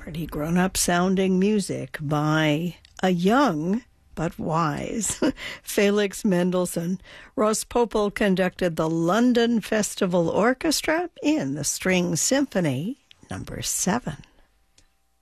pretty grown-up sounding music by a young but wise Felix Mendelssohn. Ross Popel conducted the London Festival Orchestra in the String Symphony No. 7.